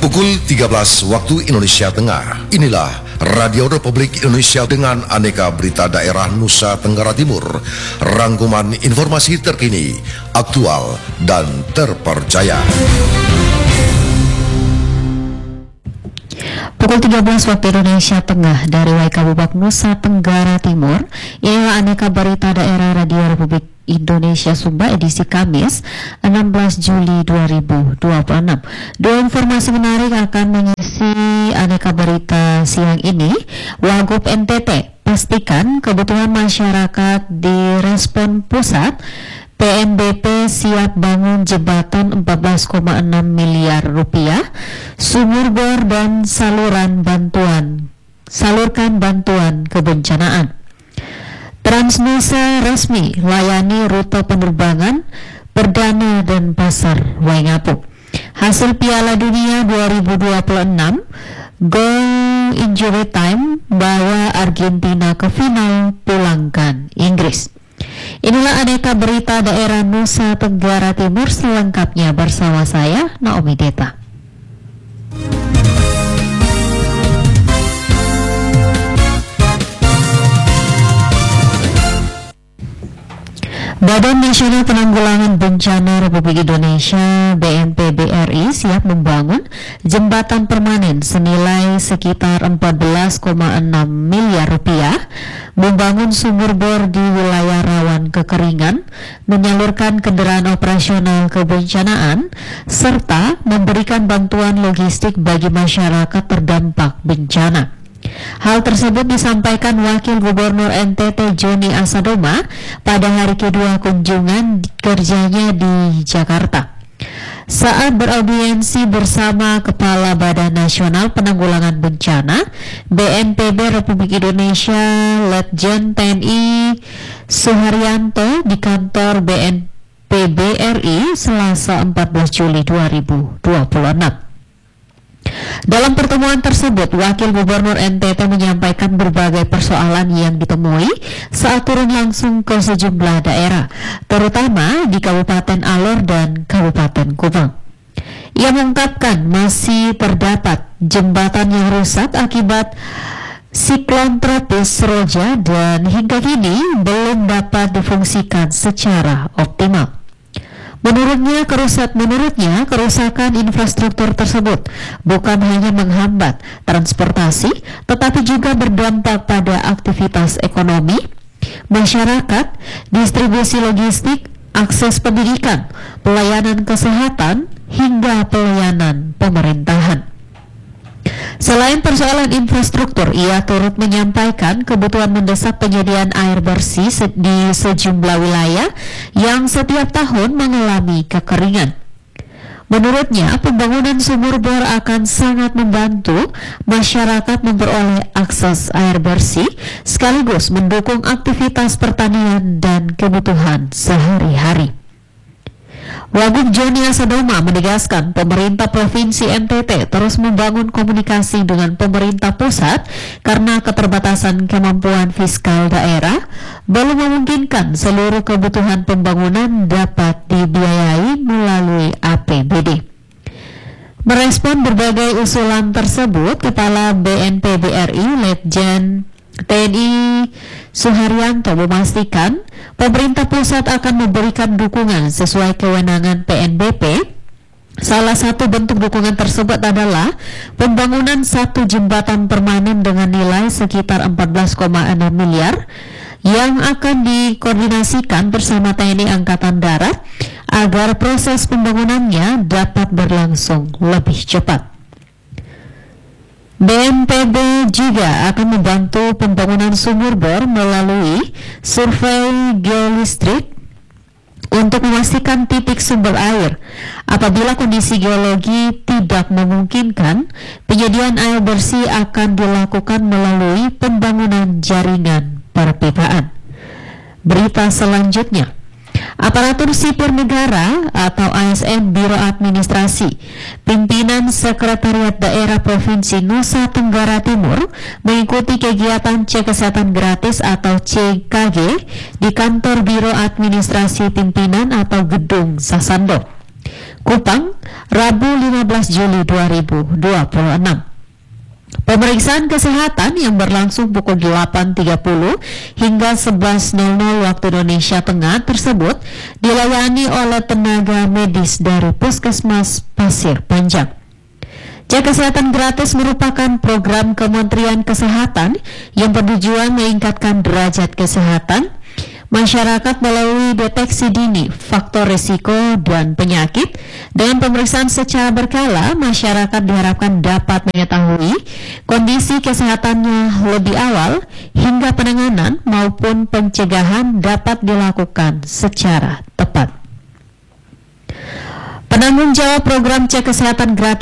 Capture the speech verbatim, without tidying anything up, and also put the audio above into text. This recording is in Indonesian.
Pukul tiga belas waktu Indonesia Tengah. Inilah Radio Republik Indonesia dengan aneka berita daerah Nusa Tenggara Timur. Rangkuman informasi terkini, aktual, dan terpercaya. Pukul tiga belas waktu Indonesia Tengah dari Waikabubak, Nusa Tenggara Timur. Inilah aneka berita daerah Radio Republik Indonesia Sumba edisi Kamis enam belas Juli dua ribu dua puluh enam. Dua informasi menarik akan mengisi aneka berita siang ini. Wagub N T T pastikan kebutuhan masyarakat direspon pusat. P M B P siap bangun jembatan empat belas koma enam miliar rupiah. Sumur bor dan saluran bantuan salurkan bantuan kebencanaan. Transnusa resmi layani rute penerbangan perdana dan pasar Waingapu. Hasil Piala Dunia dua ribu dua puluh enam, gol injury time bawa Argentina ke final, pulangkan Inggris. Inilah aneka berita daerah Nusa Tenggara Timur, selengkapnya bersama saya Naomi Deta. Badan Nasional Penanggulangan Bencana Republik Indonesia B N P B R I siap membangun jembatan permanen senilai sekitar empat belas koma enam miliar rupiah, membangun sumur bor di wilayah rawan kekeringan, menyalurkan kendaraan operasional kebencanaan, serta memberikan bantuan logistik bagi masyarakat terdampak bencana. Hal tersebut disampaikan Wakil Gubernur N T T Joni Asadoma pada hari kedua kunjungan kerjanya di Jakarta. Saat beraudiensi bersama Kepala Badan Nasional Penanggulangan Bencana B N P B Republik Indonesia Letjen T N I Suharyanto di kantor B N P B R I Selasa empat belas Juli dua ribu dua puluh enam. Dalam pertemuan tersebut, Wakil Gubernur N T T menyampaikan berbagai persoalan yang ditemui saat turun langsung ke sejumlah daerah, terutama di Kabupaten Alor dan Kabupaten Kupang. Ia mengungkapkan masih terdapat jembatan yang rusak akibat siklon tropis Roja dan hingga kini belum dapat difungsikan secara optimal. Menurutnya, kerusat, menurutnya, kerusakan infrastruktur tersebut bukan hanya menghambat transportasi, tetapi juga berdampak pada aktivitas ekonomi, masyarakat, distribusi logistik, akses pendidikan, pelayanan kesehatan, hingga pelayanan pemerintahan. Selain persoalan infrastruktur, ia turut menyampaikan kebutuhan mendesak penyediaan air bersih di sejumlah wilayah yang setiap tahun mengalami kekeringan. Menurutnya, pembangunan sumur bor akan sangat membantu masyarakat memperoleh akses air bersih, sekaligus mendukung aktivitas pertanian dan kebutuhan sehari-hari. Wagub Joni Asadoma menegaskan pemerintah Provinsi N T T terus membangun komunikasi dengan pemerintah pusat karena keterbatasan kemampuan fiskal daerah belum memungkinkan seluruh kebutuhan pembangunan dapat dibiayai melalui A P B D. Merespon berbagai usulan tersebut, Kepala B N P B R I Letjen T N I Suharyanto memastikan pemerintah pusat akan memberikan dukungan sesuai kewenangan P N B P. Salah satu bentuk dukungan tersebut adalah pembangunan satu jembatan permanen dengan nilai sekitar empat belas koma enam miliar yang akan dikoordinasikan bersama T N I Angkatan Darat agar proses pembangunannya dapat berlangsung lebih cepat. B N P B juga akan membantu pembangunan sumur bor melalui survei geolistrik untuk memastikan titik sumber air. Apabila kondisi geologi tidak memungkinkan, penyediaan air bersih akan dilakukan melalui pembangunan jaringan perpipaan. Berita selanjutnya, Aparatur Sipil Negara atau A S N Biro Administrasi, pimpinan Sekretariat Daerah Provinsi Nusa Tenggara Timur mengikuti kegiatan cek kesehatan gratis atau C K G di kantor Biro Administrasi Pimpinan atau Gedung Sasando. Kupang, Rabu lima belas Juli dua ribu dua puluh enam. Pemeriksaan kesehatan yang berlangsung pukul delapan tiga puluh hingga sebelas nol nol waktu Indonesia Tengah tersebut dilayani oleh tenaga medis dari Puskesmas Pasir Panjang. Cek kesehatan gratis merupakan program Kementerian Kesehatan yang bertujuan meningkatkan derajat kesehatan masyarakat melalui deteksi dini faktor risiko dan penyakit. Dengan pemeriksaan secara berkala, masyarakat diharapkan dapat mengetahui kondisi kesehatannya lebih awal hingga penanganan maupun pencegahan dapat dilakukan secara tepat. Penanggung jawab program cek kesehatan gratis